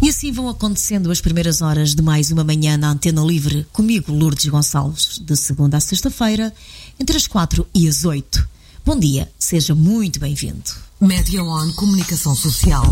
E assim vão acontecendo as primeiras horas de mais uma manhã na Antena Livre, comigo, Lourdes Gonçalves, de segunda a sexta-feira, entre as 4 e as 8. Bom dia, seja muito bem-vindo. Média One Comunicação Social.